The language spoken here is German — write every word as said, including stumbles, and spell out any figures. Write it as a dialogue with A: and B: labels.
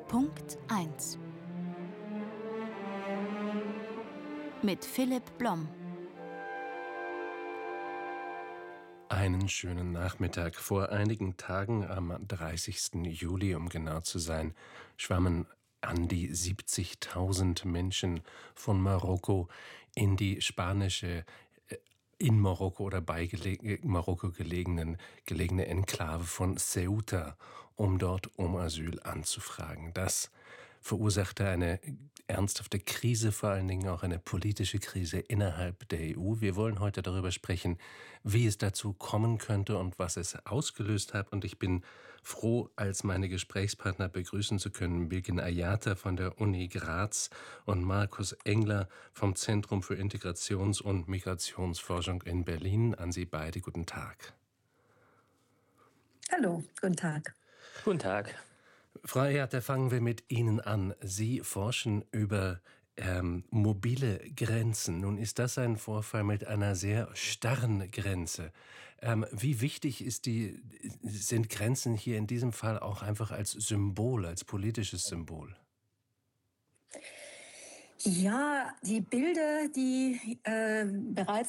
A: Punkt eins mit Philipp Blom.
B: Einen schönen Nachmittag. Vor einigen Tagen, am dreißigsten Juli, um genau zu sein, schwammen an die siebzigtausend Menschen von Marokko in die spanische, in Marokko oder bei geleg- Marokko gelegenen, gelegene Enklave von Ceuta, um dort um Asyl anzufragen. Das verursachte eine ernsthafte Krise, vor allen Dingen auch eine politische Krise innerhalb der E U. Wir wollen heute darüber sprechen, wie es dazu kommen könnte und was es ausgelöst hat. Und ich bin froh, als meine Gesprächspartner begrüßen zu können, Bilgin Ayata von der Uni Graz und Markus Engler vom Zentrum für Integrations- und Migrationsforschung in Berlin. An Sie beide guten Tag.
C: Hallo, guten Tag.
D: Guten Tag.
B: Frau Ayata, fangen wir mit Ihnen an. Sie forschen über ähm, mobile Grenzen. Nun ist das ein Vorfall mit einer sehr starren Grenze. Ähm, wie wichtig ist die, sind Grenzen hier in diesem Fall auch einfach als Symbol, als politisches Symbol?
C: Ja, die Bilder, die äh, bereits